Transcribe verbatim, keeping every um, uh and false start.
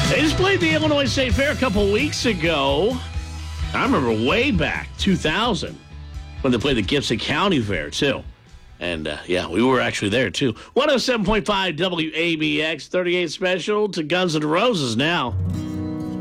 They just played the Illinois State Fair a couple weeks ago. I remember way back, two thousand, when they played the Gibson County Fair, too. And, uh, yeah, we were actually there, too. one oh seven point five W A B X, thirty-eight special to Guns N' Roses now.